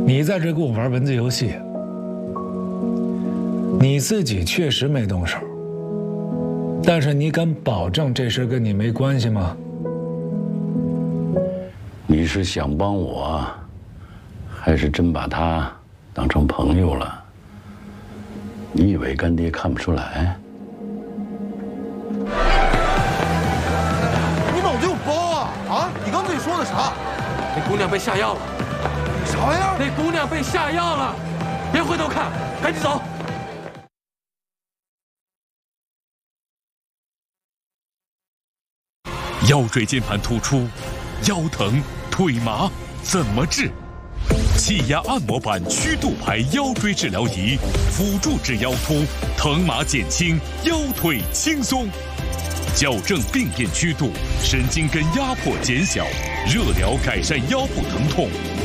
你在这跟我玩文字游戏，你自己确实没动手，但是你敢保证这事跟你没关系吗？ 你是想帮我，还是真把他当成朋友了？你以为干爹看不出来？ 你脑子有包啊！啊，你刚自己说的啥？ 那姑娘被下药了。 啥玩意儿？ 那姑娘被下药了，别回头看，赶紧走。 腰椎间盘突出，腰疼、腿麻，怎么治？气压按摩板曲度牌腰椎治疗仪，辅助治腰突，疼麻减轻，腰腿轻松，矫正病变曲度，神经根压迫减小，热疗改善腰部疼痛。